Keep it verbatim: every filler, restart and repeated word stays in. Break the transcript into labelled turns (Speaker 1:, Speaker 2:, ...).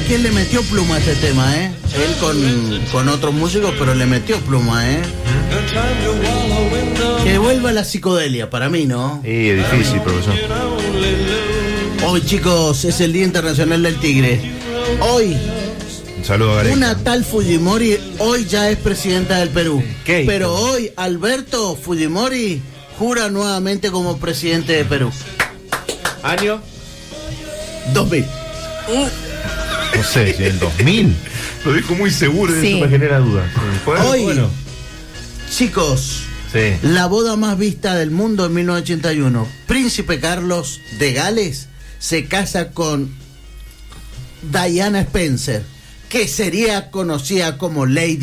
Speaker 1: quién le metió pluma a este tema, ¿eh? Él con, con otros músicos, pero le metió pluma, ¿eh? Que vuelva la psicodelia, para mí, ¿no?
Speaker 2: Sí, es difícil, profesor.
Speaker 1: Hoy, chicos, es el Día Internacional del Tigre. Hoy,
Speaker 2: un saludo a Gareca.
Speaker 1: Una tal Fujimori hoy ya es presidenta del Perú.
Speaker 2: ¿Qué?
Speaker 1: Pero hoy Alberto Fujimori jura nuevamente como presidente de Perú.
Speaker 2: ¿Año?
Speaker 1: dos mil.
Speaker 2: No sé, si en dos mil. Lo dijo muy seguro y
Speaker 3: Sí.
Speaker 2: eso me genera dudas. Bueno,
Speaker 1: Hoy,
Speaker 2: bueno.
Speaker 1: chicos,
Speaker 2: Sí.
Speaker 1: la boda más vista del mundo en mil novecientos ochenta y uno. Príncipe Carlos de Gales se casa con Diana Spencer, que sería conocida como Lady